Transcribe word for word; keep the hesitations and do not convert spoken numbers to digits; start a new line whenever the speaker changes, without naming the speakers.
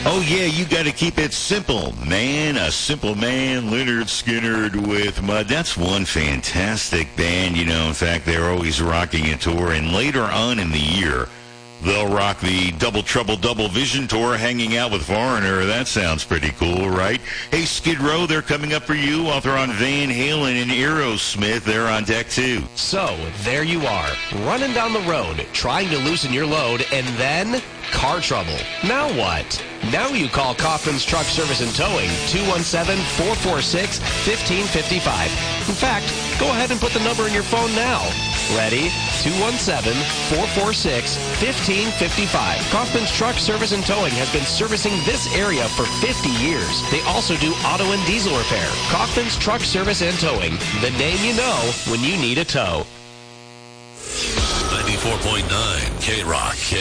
Oh, yeah, you got to keep it simple, man. A simple man, Leonard Skinner with Mud. That's one fantastic band. You know, in fact, they're always rocking a tour. And later on in the year, they'll rock the Double Trouble Double Vision Tour, hanging out with Foreigner. That sounds pretty cool, right? Hey, Skid Row, they're coming up for you. Author on Van Halen and Aerosmith, they're on deck too.
So, there you are, running down the road, trying to loosen your load, and then car trouble. Now what? Now you call Kaufman's Truck Service and Towing, two one seven, four four six, one five five five. In fact, go ahead and put the number in your phone now. Ready? two one seven, four four six, one five five five. Kaufman's Truck Service and Towing has been servicing this area for fifty years. They also do auto and diesel repair. Kaufman's Truck Service and Towing, the name you know when you need a tow.
ninety-four point nine K-Rock, K